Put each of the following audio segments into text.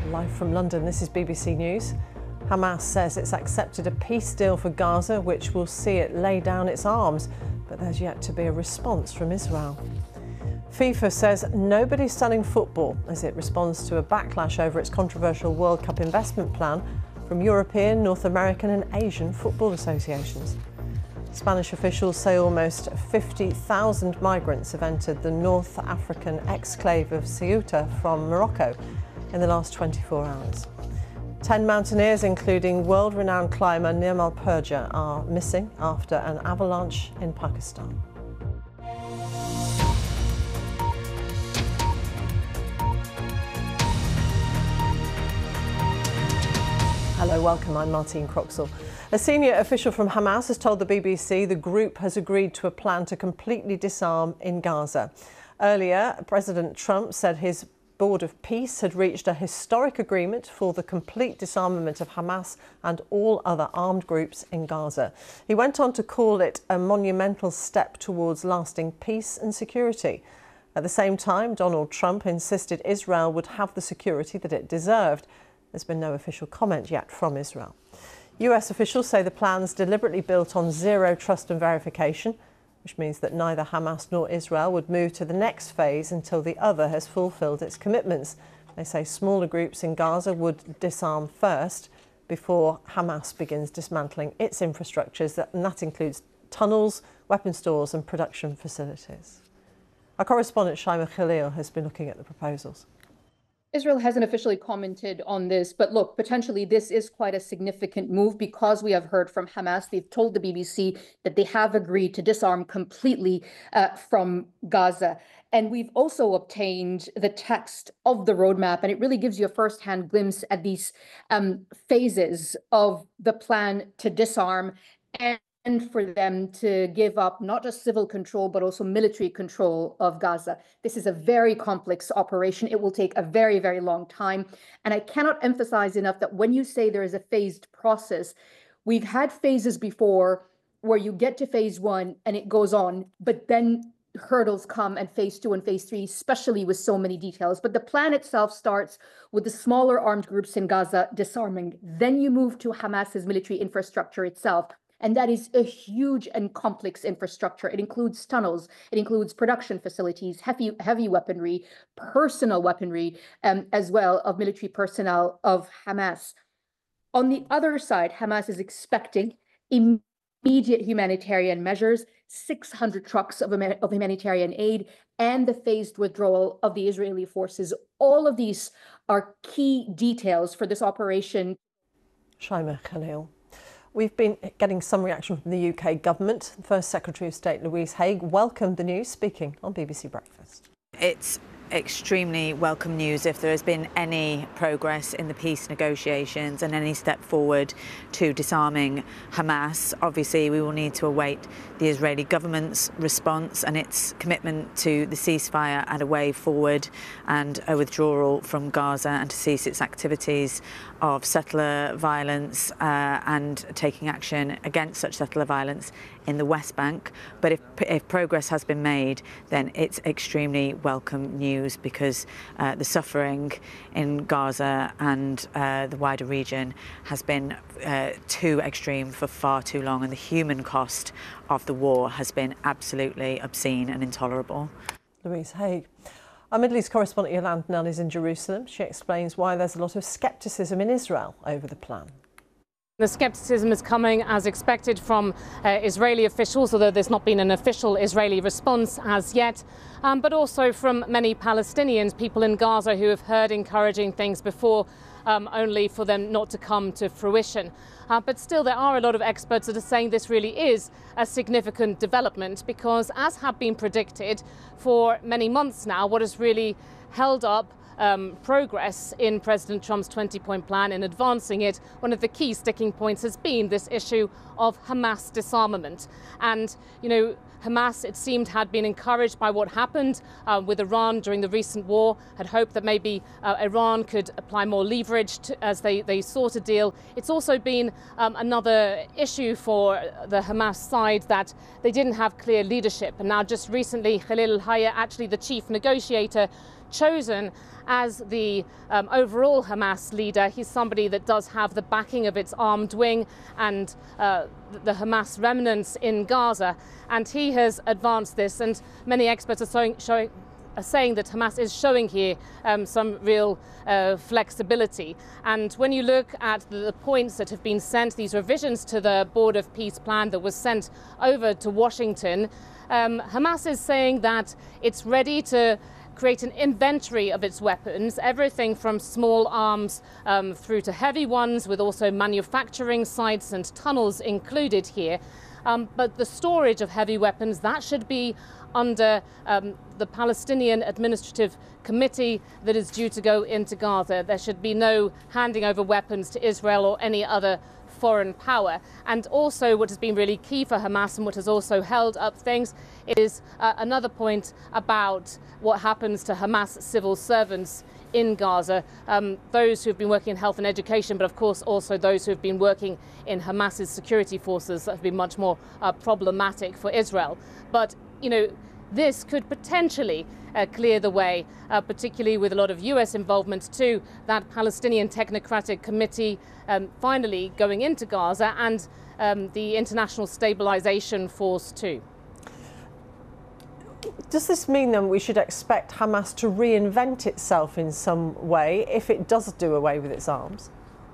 Live from London, this is BBC News. Hamas says it's accepted a peace deal for Gaza, which will see it lay down its arms, but there's yet to be a response from Israel. FIFA says nobody's selling football as it responds to a backlash over its controversial World Cup investment plan from European, North American and Asian football associations. Spanish officials say almost 50,000 migrants have entered the North African exclave of Ceuta from Morocco in the last 24 hours. 10 mountaineers, including world-renowned climber Nirmal Purja, are missing after an avalanche in Pakistan. Hello, welcome. I'm Martine Croxall. A senior official from Hamas has told the BBC the group has agreed to a plan to completely disarm in Gaza. Earlier, President Trump said his Board of Peace had reached a historic agreement for the complete disarmament of Hamas and all other armed groups in Gaza. He went on to call it a monumental step towards lasting peace and security. At the same time, Donald Trump insisted Israel would have the security that it deserved. There's been no official comment yet from Israel. US officials say the plan's deliberately built on zero trust and verification, which means that neither Hamas nor Israel would move to the next phase until the other has fulfilled its commitments. They say smaller groups in Gaza would disarm first before Hamas begins dismantling its infrastructures, and that includes tunnels, weapon stores and production facilities. Our correspondent Shaima Khalil has been looking at the proposals. Israel hasn't officially commented on this, but look, potentially this is quite a significant move because we have heard from Hamas. They've told the BBC that they have agreed to disarm completely from Gaza. And we've also obtained the text of the roadmap, and it really gives you a first-hand glimpse at these phases of the plan to disarm and for them to give up not just civil control, but also military control of Gaza. This is a very complex operation. It will take a very, very long time. And I cannot emphasize enough that when you say there is a phased process, we've had phases before where you get to phase one and it goes on, but then hurdles come and phase two and phase three, especially with so many details. But the plan itself starts with the smaller armed groups in Gaza disarming. Then you move to Hamas's military infrastructure itself. And that is a huge and complex infrastructure. It includes tunnels, it includes production facilities, heavy weaponry, personal weaponry, as well of military personnel of Hamas. On the other side, Hamas is expecting immediate humanitarian measures, 600 trucks of humanitarian aid, and the phased withdrawal of the Israeli forces. All of these are key details for this operation. Shaima Khalil. We've been getting some reaction from the UK government. First Secretary of State Louise Haigh welcomed the news, speaking on BBC Breakfast. It's extremely welcome news if there has been any progress in the peace negotiations and any step forward to disarming Hamas. Obviously, we will need to await the Israeli government's response and its commitment to the ceasefire and a way forward and a withdrawal from Gaza and to cease its activities of settler violence and taking action against such settler violence in the West Bank. But if progress has been made, then it's extremely welcome news because the suffering in Gaza and the wider region has been too extreme for far too long, and the human cost of the war has been absolutely obscene and intolerable. Louise Haigh. Our Middle East correspondent Yolande Knell is in Jerusalem. She explains why there's a lot of scepticism in Israel over the plan. The scepticism is coming as expected from Israeli officials, although there's not been an official Israeli response as yet, but also from many Palestinians, people in Gaza who have heard encouraging things before, only for them not to come to fruition. But still, there are a lot of experts that are saying this really is a significant development because, as have been predicted for many months now, what has really held up progress in President Trump's 20-point plan in advancing it, one of the key sticking points has been this issue of Hamas disarmament. And, you know, Hamas, it seemed, had been encouraged by what happened with Iran during the recent war, had hoped that maybe Iran could apply more leverage as they sought a deal. It's also been another issue for the Hamas side that they didn't have clear leadership. And now just recently, Khalil al-Hayya, actually the chief negotiator, chosen as the overall Hamas leader. He's somebody that does have the backing of its armed wing and the Hamas remnants in Gaza, and he has advanced this, and many experts are saying that Hamas is showing here some real flexibility. And when you look at the points that have been sent, these revisions to the Board of Peace plan that was sent over to Washington, Hamas is saying that it's ready to create an inventory of its weapons, everything from small arms through to heavy ones, with also manufacturing sites and tunnels included here. But the storage of heavy weapons, that should be under the Palestinian Administrative Committee that is due to go into Gaza. There should be no handing over weapons to Israel or any other foreign power. And also what has been really key for Hamas and what has also held up things is another point about what happens to Hamas civil servants in Gaza, those who have been working in health and education, but of course also those who have been working in Hamas's security forces that have been much more problematic for Israel. But, you know, this could potentially clear the way, particularly with a lot of US involvement to that Palestinian Technocratic Committee finally going into Gaza, and the International Stabilization Force too. Does this mean then we should expect Hamas to reinvent itself in some way if it does do away with its arms?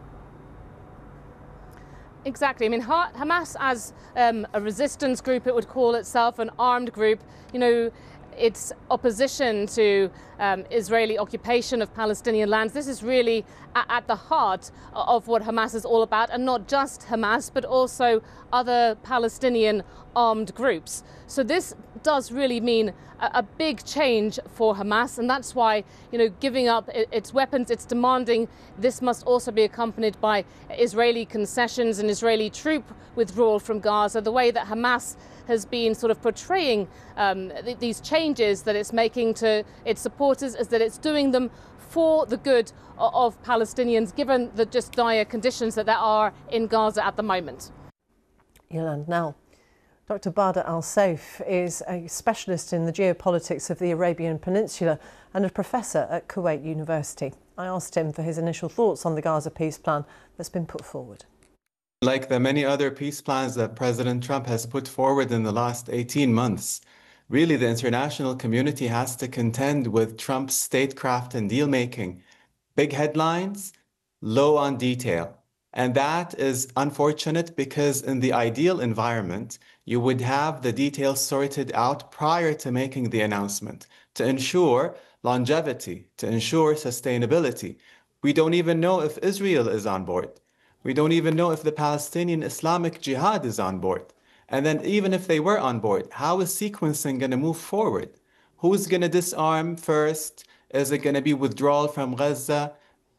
Exactly. I mean, Hamas as a resistance group, it would call itself, an armed group, you know, its opposition to Israeli occupation of Palestinian lands. This is really at the heart of what Hamas is all about, and not just Hamas, but also other Palestinian armed groups. So this does really mean a big change for Hamas, and that's why, you know, giving up its weapons, it's demanding this must also be accompanied by Israeli concessions and Israeli troop withdrawal from Gaza. The way that Hamas has been sort of portraying these changes that it's making to its supporters is that it's doing them for the good of Palestinians, given the just dire conditions that there are in Gaza at the moment. Yolande Knell. Dr. Badr Al-Saif is a specialist in the geopolitics of the Arabian Peninsula and a professor at Kuwait University. I asked him for his initial thoughts on the Gaza peace plan that's been put forward. Like the many other peace plans that President Trump has put forward in the last 18 months, really the international community has to contend with Trump's statecraft and deal-making. Big headlines, low on detail. And that is unfortunate because in the ideal environment, you would have the details sorted out prior to making the announcement to ensure longevity, to ensure sustainability. We don't even know if Israel is on board. We don't even know if the Palestinian Islamic Jihad is on board. And then even if they were on board, how is sequencing going to move forward? Who's going to disarm first? Is it going to be withdrawal from Gaza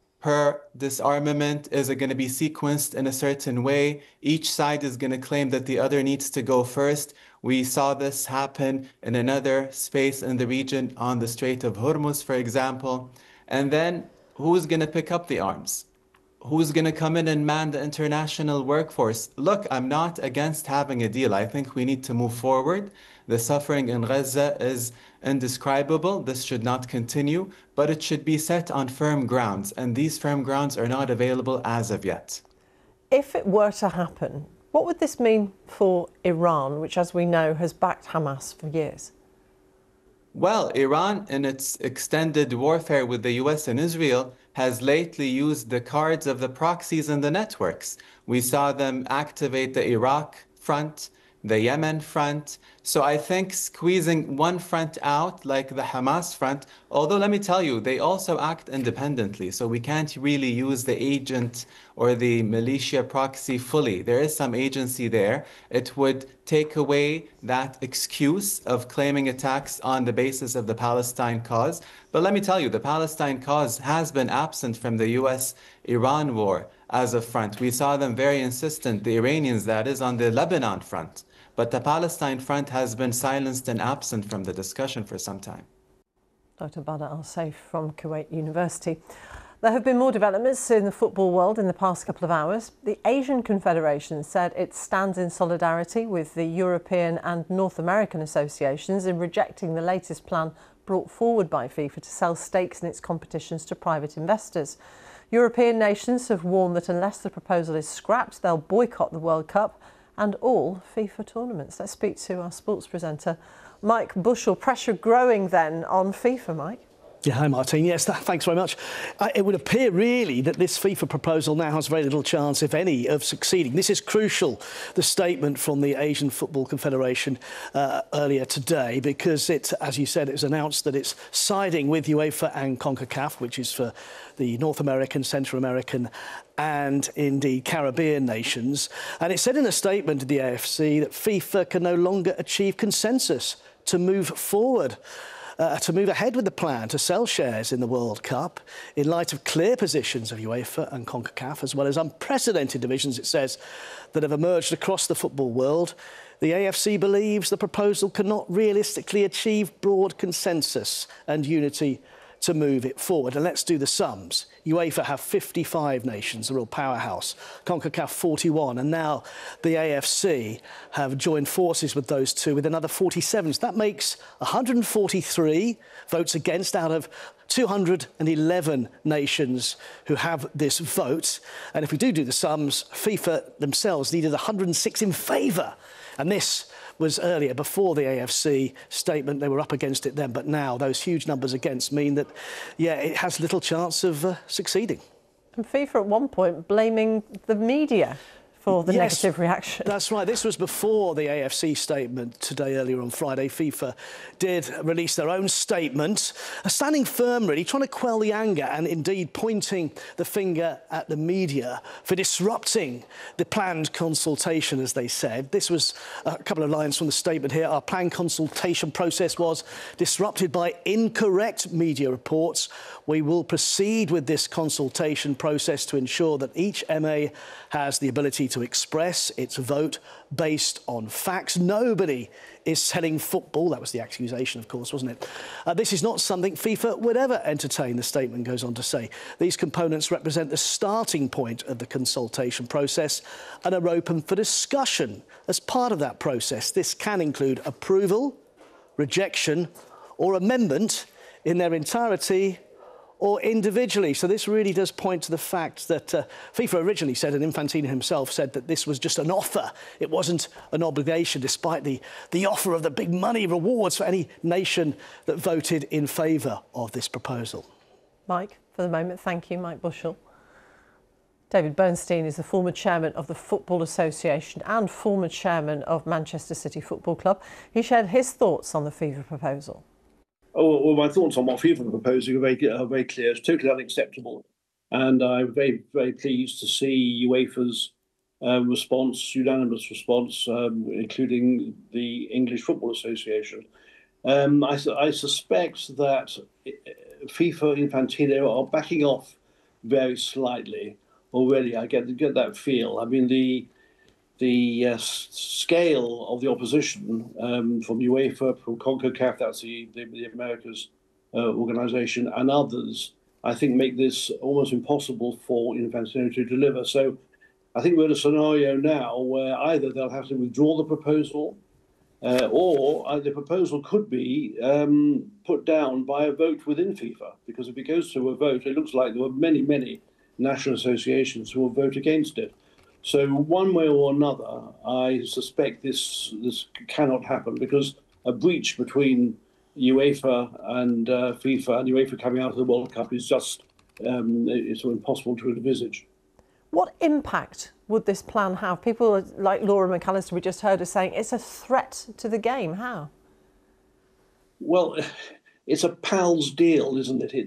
per disarmament? Is it going to be sequenced in a certain way? Each side is going to claim that the other needs to go first. We saw this happen in another space in the region on the Strait of Hormuz, for example. And then who's going to pick up the arms? Who's going to come in and man the international workforce? Look, I'm not against having a deal. I think we need to move forward. The suffering in Gaza is indescribable. This should not continue, but it should be set on firm grounds, and these firm grounds are not available as of yet. If it were to happen, what would this mean for Iran, which, as we know, has backed Hamas for years? Well, Iran, in its extended warfare with the US and Israel, has lately used the cards of the proxies and the networks. We saw them activate the Iraq front, the Yemen front. So I think squeezing one front out, like the Hamas front, although let me tell you, they also act independently. So we can't really use the agent or the militia proxy fully. There is some agency there. It would take away that excuse of claiming attacks on the basis of the Palestine cause. But let me tell you, the Palestine cause has been absent from the US-Iran war as a front. We saw them very insistent, the Iranians, that is, on the Lebanon front. But the Palestine front has been silenced and absent from the discussion for some time. Dr. Badr Al-Saif from Kuwait University. There have been more developments in the football world in the past couple of hours. The Asian Confederation said it stands in solidarity with the European and North American associations in rejecting the latest plan brought forward by FIFA to sell stakes in its competitions to private investors. European nations have warned that unless the proposal is scrapped, they'll boycott the World Cup and all FIFA tournaments. Let's speak to our sports presenter, Mike Bushell. Pressure growing then on FIFA, Mike? Yeah, hi Martine. Yes, thanks very much. It would appear really that this FIFA proposal now has very little chance, if any, of succeeding. This is crucial, the statement from the Asian Football Confederation earlier today, because it, as you said, it was announced that it's siding with UEFA and CONCACAF, which is for the North American, Central American and indeed Caribbean nations. And it said in a statement to the AFC that FIFA can no longer achieve consensus to move forward. To move ahead with the plan to sell shares in the World Cup in light of clear positions of UEFA and CONCACAF, as well as unprecedented divisions, it says, that have emerged across the football world. The AFC believes the proposal cannot realistically achieve broad consensus and unity to move it forward. And let's do the sums. UEFA have 55 nations, a real powerhouse. CONCACAF 41, and now the AFC have joined forces with those two with another 47. So that makes 143 votes against out of 211 nations who have this vote. And if we do the sums, FIFA themselves needed 106 in favour. And this was earlier, before the AFC statement. They were up against it then, but now those huge numbers against mean that, yeah, it has little chance of succeeding. And FIFA at one point blaming the media for the negative reaction. That's right. This was before the AFC statement today, earlier on Friday. FIFA did release their own statement, standing firm, really, trying to quell the anger and indeed pointing the finger at the media for disrupting the planned consultation, as they said. This was a couple of lines from the statement here. Our planned consultation process was disrupted by incorrect media reports. We will proceed with this consultation process to ensure that each MA has the ability to express its vote based on facts. Nobody is selling football. That was the accusation, of course, wasn't it? This is not something FIFA would ever entertain, the statement goes on to say. These components represent the starting point of the consultation process and are open for discussion. As part of that process, this can include approval, rejection or amendment in their entirety or individually. So this really does point to the fact that FIFA originally said, and Infantino himself said, that this was just an offer. It wasn't an obligation, despite the offer of the big money rewards for any nation that voted in favour of this proposal. Mike, for the moment, thank you, Mike Bushell. David Bernstein is the former chairman of the Football Association and former chairman of Manchester City Football Club. He shared his thoughts on the FIFA proposal. Oh, well, my thoughts on what FIFA are proposing are very clear. It's totally unacceptable. And I'm very, very pleased to see UEFA's unanimous response, including the English Football Association. I suspect that FIFA Infantino are backing off very slightly already. I get that feel. I mean, the scale of the opposition from UEFA, from CONCACAF, that's the Americas organisation, and others, I think make this almost impossible for Infantino to deliver. So I think we're in a scenario now where either they'll have to withdraw the proposal or the proposal could be put down by a vote within FIFA. Because if it goes to a vote, it looks like there were many, many national associations who will vote against it. So one way or another, I suspect this cannot happen, because a breach between UEFA and FIFA, and UEFA coming out of the World Cup, is just it's impossible to envisage. What impact would this plan have? People like Laura McAllister, we just heard, are saying it's a threat to the game. How? Well, it's a pal's deal, isn't it?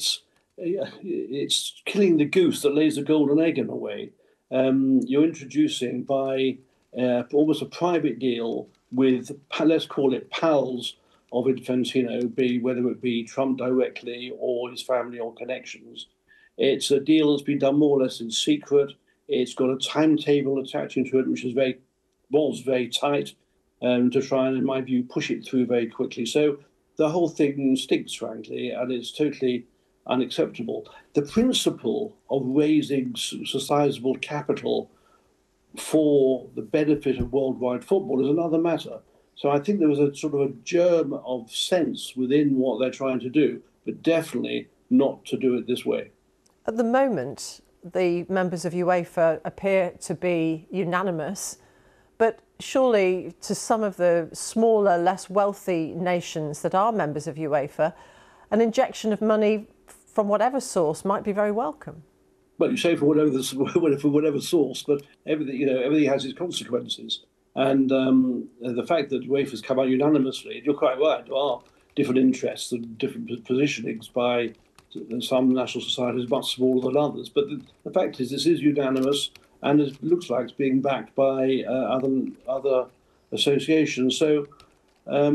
It's killing the goose that lays the golden egg, in a way. You're introducing by almost a private deal with, let's call it, pals of Infantino, whether it be Trump directly or his family or connections. It's a deal that's been done more or less in secret. It's got a timetable attaching to it, which was very tight, to try and, in my view, push it through very quickly. So the whole thing stinks, frankly, and it's totally unacceptable. The principle of raising sizable capital for the benefit of worldwide football is another matter. So I think there was a sort of a germ of sense within what they're trying to do, but definitely not to do it this way. At the moment, the members of UEFA appear to be unanimous, but surely to some of the smaller, less wealthy nations that are members of UEFA, an injection of money from whatever source might be very welcome. Well, you say for whatever source, but everything has its consequences. And the fact that UEFA's come out unanimously, you're quite right, there are different interests and different positionings by some national societies much smaller than others. But the fact is, this is unanimous, and it looks like it's being backed by other associations. So I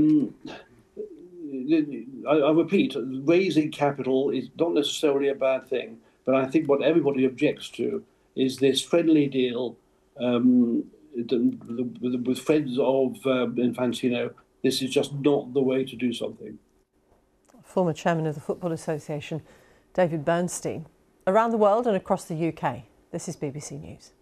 repeat, raising capital is not necessarily a bad thing, but I think what everybody objects to is this friendly deal with friends of Infantino. This is just not the way to do something. Former chairman of the Football Association, David Bernstein. Around the world and across the UK, this is BBC News.